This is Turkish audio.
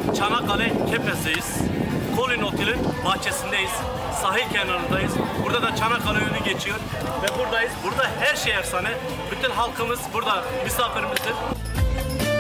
Çanakkale Kepez'deyiz. Colin Otel'in bahçesindeyiz. Sahil kenarındayız. Burada da Çanakkale yolu geçiyor ve buradayız. Burada her şey efsane. Bütün halkımız burada misafirimizdir.